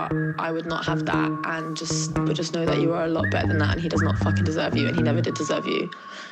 but I would not have that and but just know that you are a lot better than that and he does not fucking deserve you and he never did deserve you.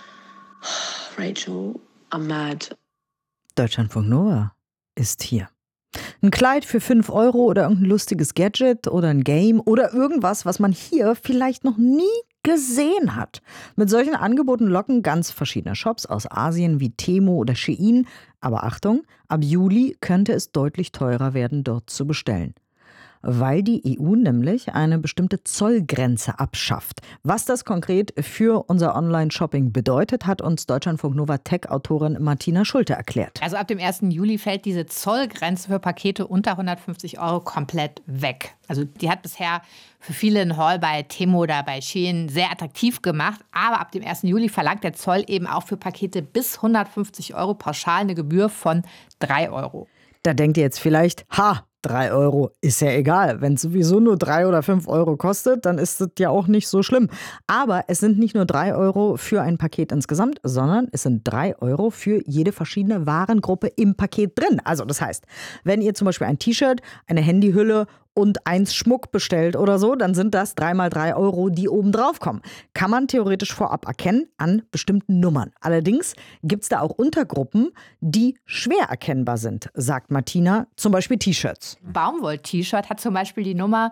Rachel, I'm mad. Deutschlandfunk Nova ist hier. Ein Kleid für 5 € oder irgendein lustiges Gadget oder ein Game oder irgendwas, was man hier vielleicht noch nie gesehen hat. Mit solchen Angeboten locken ganz verschiedene Shops aus Asien wie Temu oder Shein. Aber Achtung, ab Juli könnte es deutlich teurer werden, dort zu bestellen. Weil die EU nämlich eine bestimmte Zollgrenze abschafft. Was das konkret für unser Online-Shopping bedeutet, hat uns Deutschlandfunk Nova Tech-Autorin Martina Schulte erklärt. Also ab dem 1. Juli fällt diese Zollgrenze für Pakete unter 150 € komplett weg. Also die hat bisher für viele einen Haul bei Temu oder bei Shein sehr attraktiv gemacht. Aber ab dem 1. Juli verlangt der Zoll eben auch für Pakete bis 150 € pauschal eine Gebühr von 3 €. Da denkt ihr jetzt vielleicht, 3 € ist ja egal. Wenn es sowieso nur 3 oder 5 € kostet, dann ist das ja auch nicht so schlimm. Aber es sind nicht nur 3 € für ein Paket insgesamt, sondern es sind 3 € für jede verschiedene Warengruppe im Paket drin. Also das heißt, wenn ihr zum Beispiel ein T-Shirt, eine Handyhülle und 1 Schmuck bestellt oder so, dann sind das 3 mal 3 €, die oben drauf kommen. Kann man theoretisch vorab erkennen an bestimmten Nummern. Allerdings gibt es da auch Untergruppen, die schwer erkennbar sind, sagt Martina, zum Beispiel T-Shirts. Baumwoll-T-Shirt hat zum Beispiel die Nummer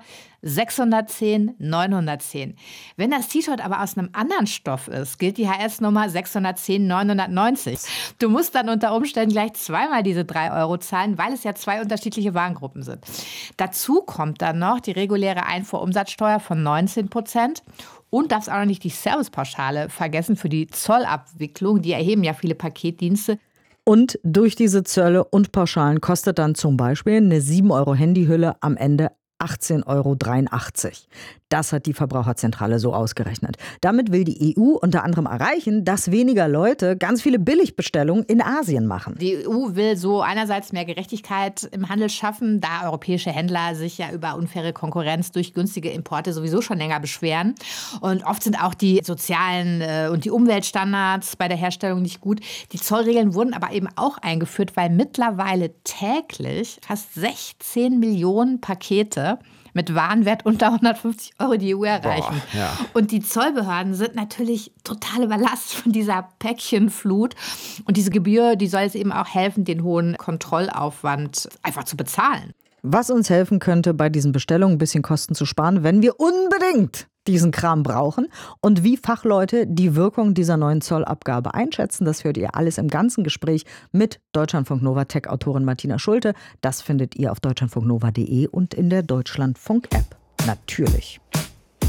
610 910. Wenn das T-Shirt aber aus einem anderen Stoff ist, gilt die HS-Nummer 610 990. Du musst dann unter Umständen gleich zweimal diese 3 € zahlen, weil es ja 2 unterschiedliche Warengruppen sind. Dazu kommt dann noch die reguläre Einfuhrumsatzsteuer von 19%. Und darfst auch noch nicht die Servicepauschale vergessen für die Zollabwicklung. Die erheben ja viele Paketdienste. Und durch diese Zölle und Pauschalen kostet dann zum Beispiel eine 7 € Handyhülle am Ende 18,83 €. Das hat die Verbraucherzentrale so ausgerechnet. Damit will die EU unter anderem erreichen, dass weniger Leute ganz viele Billigbestellungen in Asien machen. Die EU will so einerseits mehr Gerechtigkeit im Handel schaffen, da europäische Händler sich ja über unfaire Konkurrenz durch günstige Importe sowieso schon länger beschweren. Und oft sind auch die sozialen und die Umweltstandards bei der Herstellung nicht gut. Die Zollregeln wurden aber eben auch eingeführt, weil mittlerweile täglich fast 16 Millionen Pakete mit Warenwert unter 150 € die EU erreichen. Boah, ja. Und die Zollbehörden sind natürlich total überlastet von dieser Päckchenflut. Und diese Gebühr, die soll es eben auch helfen, den hohen Kontrollaufwand einfach zu bezahlen. Was uns helfen könnte, bei diesen Bestellungen ein bisschen Kosten zu sparen, wenn wir unbedingt diesen Kram brauchen. Und wie Fachleute die Wirkung dieser neuen Zollabgabe einschätzen, das hört ihr alles im ganzen Gespräch mit Deutschlandfunk Nova Tech-Autorin Martina Schulte. Das findet ihr auf deutschlandfunknova.de und in der Deutschlandfunk-App. Natürlich.